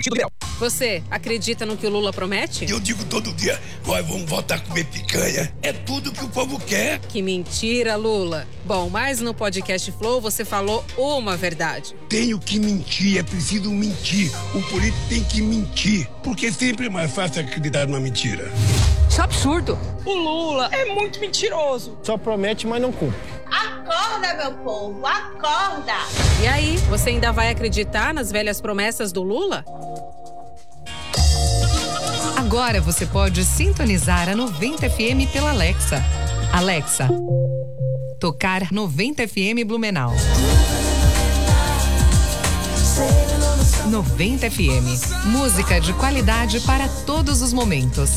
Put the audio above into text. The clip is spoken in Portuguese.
Partido Liberal. Você acredita no que o Lula promete? Eu digo todo dia, nós vamos voltar a comer picanha. É tudo que o povo quer. Que mentira, Lula. Bom, mas no podcast Flow você falou uma verdade. Tenho que mentir, é preciso mentir. O político tem que mentir, porque sempre é mais fácil acreditar numa mentira. Isso é absurdo. O Lula é muito mentiroso. Só promete, mas não cumpre. Acorda, meu povo, acorda! E aí, você ainda vai acreditar nas velhas promessas do Lula? Agora você pode sintonizar a 90 FM pela Alexa. Alexa, tocar 90 FM Blumenau. 90 FM, música de qualidade para todos os momentos.